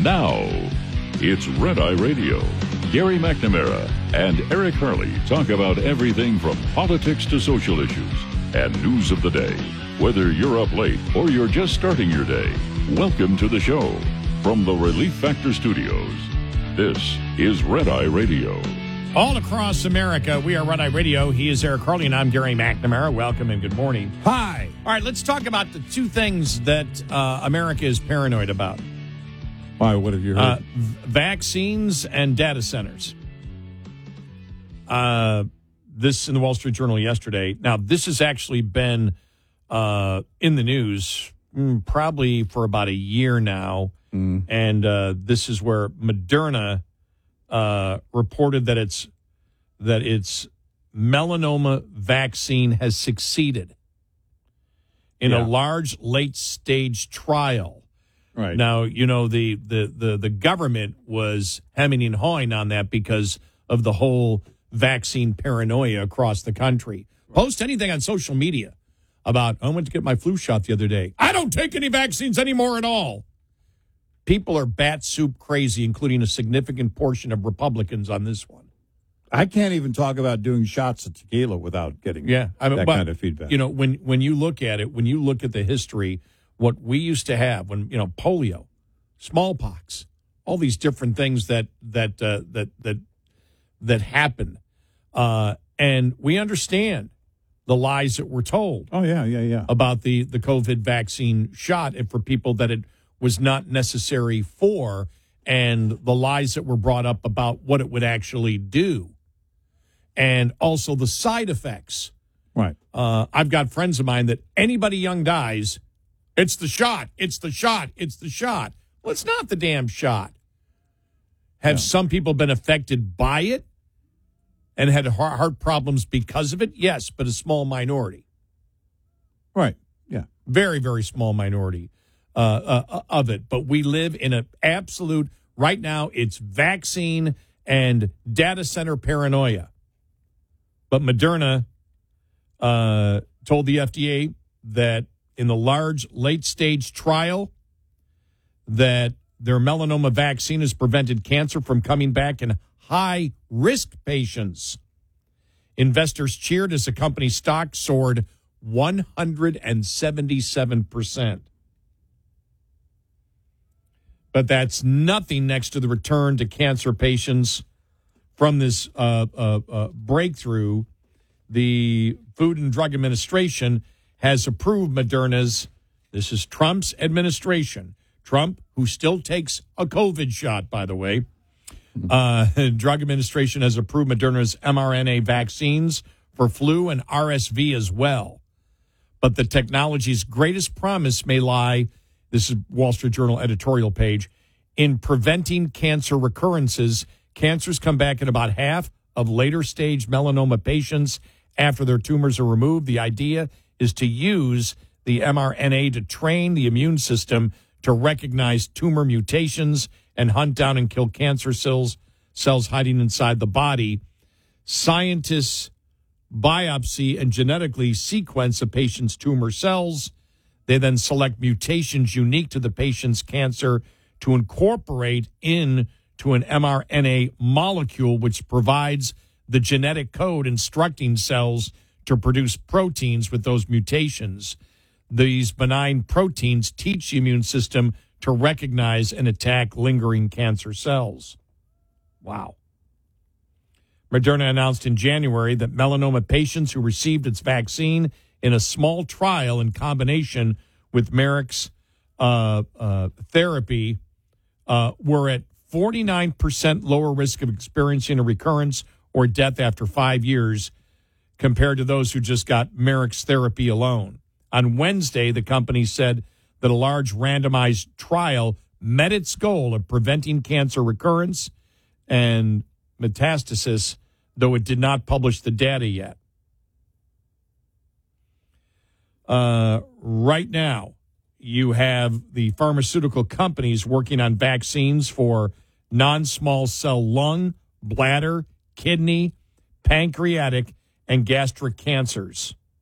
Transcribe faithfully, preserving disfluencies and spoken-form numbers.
Now, it's Red Eye Radio. Gary McNamara and Eric Harley talk about everything from politics to social issues and news of the day. Whether you're up late or you're just starting your day, welcome to the show. From the Relief Factor Studios, this is Red Eye Radio. All across America, we are Red Eye Radio. He is Eric Harley, and I'm Gary McNamara. Welcome and good morning. Hi. All right, let's talk about the two things that uh, America is paranoid about. Why, what have you heard? Uh, v- vaccines and data centers. Uh, this in the Wall Street Journal yesterday. Now, this has actually been uh, in the news mm, probably for about a year now. Mm. And uh, this is where Moderna uh, reported that its that its melanoma vaccine has succeeded in Yeah. a large late-stage trial. Right. Now, you know, the, the, the, the government was hemming and hawing on that because of the whole vaccine paranoia across the country. Post anything on social media about, I went to get my flu shot the other day. I don't take any vaccines anymore at all. People are bat soup crazy, including a significant portion of Republicans on this one. I can't even talk about doing shots of tequila without getting Yeah, I mean, that but, kind of feedback. You know, when when you look at it, when you look at the history, what we used to have, when you know, polio, smallpox, all these different things that that uh, that that that happen, uh, and we understand the lies that were told. Oh yeah, yeah, yeah. About the the COVID vaccine shot, and for people that it was not necessary for, and the lies that were brought up about what it would actually do. And also the side effects. Right. Uh, I've got friends of mine that anybody young dies, it's the shot, it's the shot, it's the shot. Well, it's not the damn shot. Have Yeah. some people been affected by it and had heart heart problems because of it? Yes, but a small minority. Right. Yeah. Very, very small minority uh, uh, of it. But we live in an absolute, right now, it's vaccine and data center paranoia. But Moderna uh, told the F D A that in the large late-stage trial that their melanoma vaccine has prevented cancer from coming back in high-risk patients. Investors cheered as the company's stock soared one hundred seventy-seven percent. But that's nothing next to the return to cancer patients from this uh, uh, uh, breakthrough. The Food and Drug Administration has approved Moderna's, this is Trump's administration, Trump, who still takes a COVID shot, by the way. Uh, Drug Administration has approved Moderna's mRNA vaccines for flu and R S V as well. But the technology's greatest promise may lie, this is Wall Street Journal editorial page, in preventing cancer recurrences. Cancers come back in about half of later stage melanoma patients after their tumors are removed. The idea is to use the mRNA to train the immune system to recognize tumor mutations and hunt down and kill cancer cells, cells hiding inside the body. Scientists biopsy and genetically sequence a patient's tumor cells. They then select mutations unique to the patient's cancer to incorporate in to an mRNA molecule, which provides the genetic code instructing cells to produce proteins with those mutations. These benign proteins teach the immune system to recognize and attack lingering cancer cells. Wow. Moderna announced in January that melanoma patients who received its vaccine in a small trial in combination with Merck's uh, uh, therapy uh, were at forty-nine percent lower risk of experiencing a recurrence or death after five years compared to those who just got Merck's therapy alone. On Wednesday, the company said that a large randomized trial met its goal of preventing cancer recurrence and metastasis, though it did not publish the data yet. Uh, right now, you have the pharmaceutical companies working on vaccines for non-small cell lung, bladder, kidney, pancreatic, and gastric cancers.